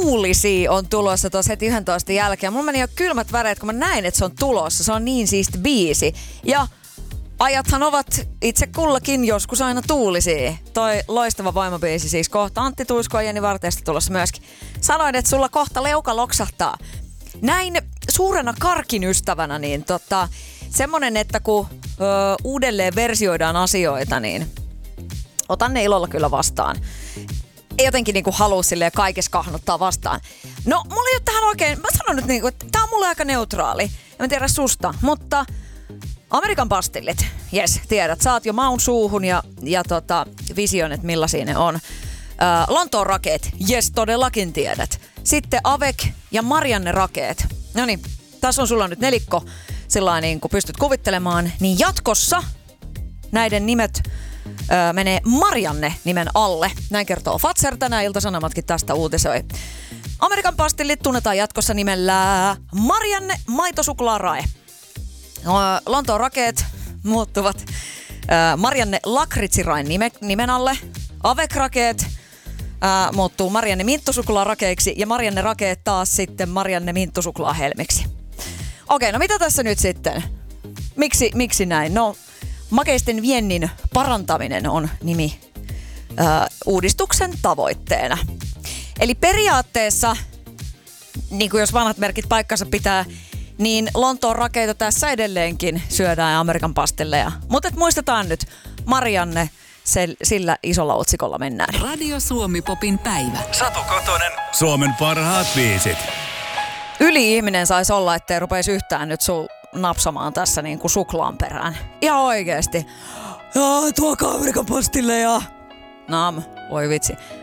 Tuulisi on tulossa tuossa heti 11 jälkeen. Mulla meni jo kylmät väreet, kun mä näin, että se on tulossa. Se on niin siisti biisi. Ja ajathan ovat itse kullakin joskus aina tuulisia. Toi loistava voimabiisi siis kohta. Antti Tuisko ja Jenni Vartijasta tulossa myöskin. Sanoin, että sulla kohta leuka loksahtaa. Näin suurena karkin ystävänä, niin semmonen, että kun uudelleen versioidaan asioita, niin otan ne ilolla kyllä vastaan. Ei jotenkin niinku halua silleen kaikessa kahnottaa vastaan. No, mulla ei ole tähän oikein, mä sanon nyt niinku, että tää on mulle aika neutraali. En tiedä susta, mutta Amerikan pastillit, jes, tiedät, saat jo maun suuhun ja vision, että millaisia ne on. Lontoon rakeet, jes, todellakin tiedät. Sitten Avec ja Marianne rakeet. Noniin, tässä on sulla nyt nelikko sillain niin kuin pystyt kuvittelemaan. Niin jatkossa näiden nimet menee Marianne nimen alle. Näin kertoo Fazer, tänään Ilta-Sanomatkin tästä uutisoi. Amerikan pastillit tunnetaan jatkossa nimellä Marianne maitosuklaarae. Lontoon rakeet muuttuvat Marianne lakritsirain nimen alle. Avec-rakeet muuttuu Marianne minttusuklaarakeiksi ja Marianne rakeet taas sitten Marianne minttusuklaahelmiksi. Okei, no mitä tässä nyt sitten? Miksi näin? No, makeisten viennin parantaminen on nimi uudistuksen tavoitteena. Eli periaatteessa, niin kuin jos vanhat merkit paikkansa pitää, niin Lontoon rakeita tässä edelleenkin syödään Amerikan pastilleja. Mutta muistetaan nyt, Marianne, sillä isolla otsikolla mennään. Radio Suomi Popin päivä. Satu Kotonen, Suomen parhaat biisit. Yli-ihminen saisi olla, ettei rupeisi yhtään nyt napsamaan tässä niin kuin suklaan perään. Ihan oikeesti. Tuokaa Amerikan pastilleja. Nam, voi vitsi.